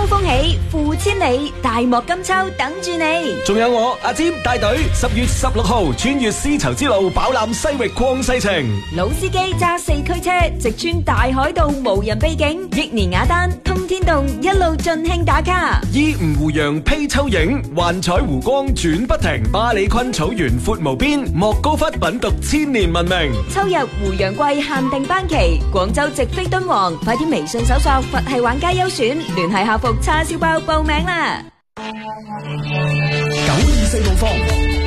風起，付千里，大漠金秋等住你。 仲有我阿占帶隊10月16號穿越絲綢之路，飽覽西域曠世情。 老司機揸4驅車，直穿大海道無人秘境，益年雅丹通天洞一路盡興打卡。 依吳湖洋披秋影，幻彩湖光轉不停。巴里坤草原闊無邊，莫高窟品讀千年文明。 秋日湖洋季限定班期，廣州直飛敦煌，快啲微信搜索佛系玩家優選，聯繫客服叉燒包報名啦。 924路況。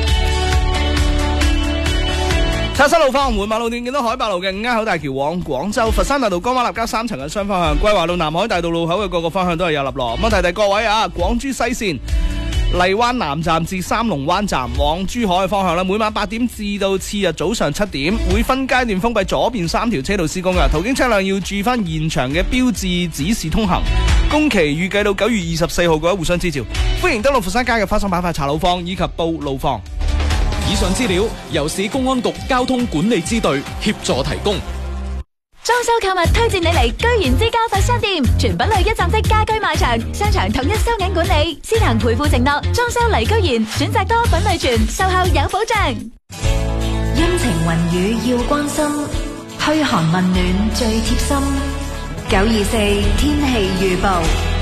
叉西路方門馬路段見到海八路嘅鴉口大橋往廣州、佛山大道江灣立交3層嘅雙方向，桂華路南海大道路口嘅各個方向都係有立落。咁提提各位啊，廣珠西線荔灣南站至三龍灣站往珠海嘅方向啦，每晚8點至到次日早上7點會分階段封閉左邊3條車道施工嘅，途經車輛要注意翻現場嘅標誌指示通行。工期預計到9月24號，各位互相支照。歡迎登錄佛山街嘅花生板塊查路況以及報路況。 以上資料由市公安局交通管理支隊協助提供。 裝修購物推薦你嚟居然之家佛山店，全品類一站式家居賣場，商場統一收銀管理，先行賠付承諾，裝修嚟居然，選擇多品類全，售後有保障。 陰晴雲雨要關心，噓寒問暖最貼心。924天氣預報。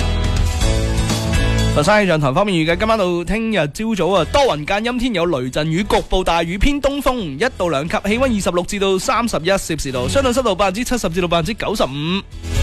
佛山氣象台方面預計今晚到聽日朝早啊，多雲間陰天，有雷陣雨，局部大雨，偏東風1到2級，氣溫26至到31攝氏度，相對濕度70%至到95%。